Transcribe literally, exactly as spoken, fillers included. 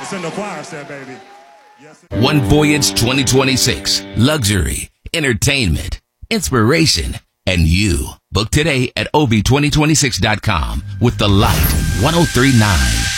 It's in the choir set, baby. Yes, One Voyage twenty twenty-six. Luxury, entertainment, inspiration, and you. Book today at O V twenty twenty-six dot com with The Light one oh three point nine.